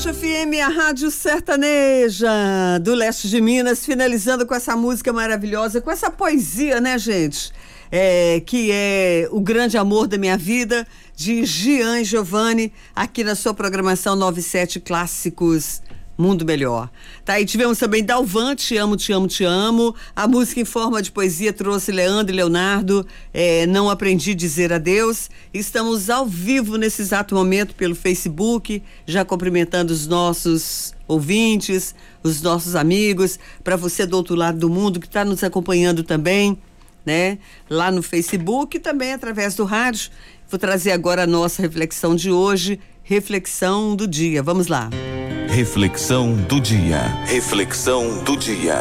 97 FM, a Rádio Sertaneja do Leste de Minas, finalizando com essa música maravilhosa, com essa poesia, né, gente? Que é O Grande Amor da Minha Vida, de Gian Giovanni, aqui na sua programação 97 Clássicos Mundo Melhor. Tá aí, tivemos também Dalvan, Te Amo, Te Amo, Te Amo. A música em forma de poesia trouxe Leandro e Leonardo, Não Aprendi a Dizer Adeus. Estamos ao vivo nesse exato momento pelo Facebook, já cumprimentando os nossos ouvintes, os nossos amigos, para você do outro lado do mundo que está nos acompanhando também, né? Lá no Facebook e também através do rádio. Vou trazer agora a nossa reflexão de hoje, reflexão do dia. Vamos lá. Reflexão do dia. Reflexão do dia.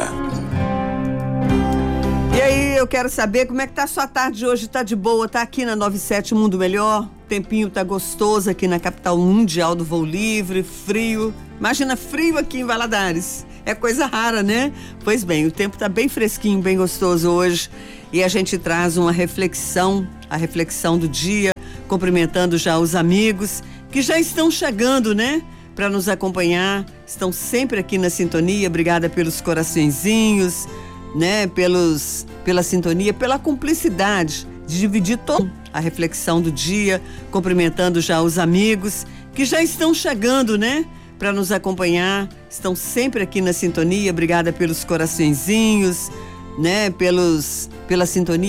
E aí, eu quero saber como é que tá a sua tarde hoje. Tá de boa? Tá aqui na 97 Mundo Melhor? O tempinho tá gostoso aqui na capital mundial do voo livre, frio. Imagina frio aqui em Valadares. É coisa rara, né? Pois bem, o tempo tá bem fresquinho, bem gostoso hoje. E a gente traz uma reflexão, a reflexão do dia, cumprimentando já os amigos que já estão chegando, né? Para nos acompanhar, estão sempre aqui na sintonia. Obrigada pelos coraçõezinhos, né? Pela sintonia, pela cumplicidade de dividir toda a reflexão do dia, cumprimentando já os amigos que já estão chegando, né? Para nos acompanhar, estão sempre aqui na sintonia. Obrigada pelos coraçõezinhos, né? Pela sintonia.